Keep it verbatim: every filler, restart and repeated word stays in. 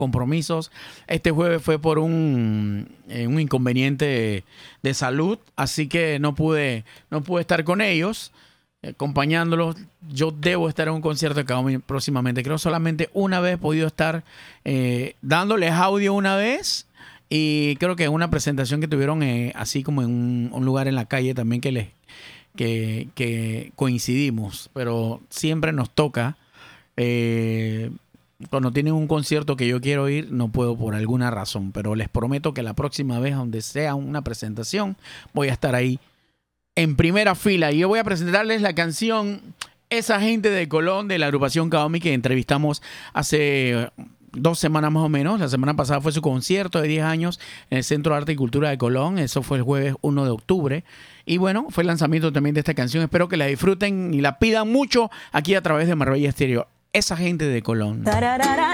compromisos. Este jueves fue por un, eh, un inconveniente de, de salud, así que no pude, no pude estar con ellos, eh, acompañándolos. Yo debo estar en un concierto de Kaomi próximamente. Creo solamente una vez he podido estar eh, dándoles audio una vez. Y creo que en una presentación que tuvieron eh, así como en un, un lugar en la calle también que les que, que coincidimos, pero siempre nos toca eh, cuando tienen un concierto que yo quiero ir, no puedo por alguna razón, pero les prometo que la próxima vez, donde sea una presentación, voy a estar ahí en primera fila. Y yo voy a presentarles la canción Esa Gente de Colón, de la agrupación Kaomi, que entrevistamos hace dos semanas más o menos. La semana pasada fue su concierto de diez años en el Centro de Arte y Cultura de Colón. Eso fue el jueves uno de octubre. Y bueno, fue el lanzamiento también de esta canción. Espero que la disfruten y la pidan mucho aquí a través de Marbella Estéreo. Esa Gente de Colón.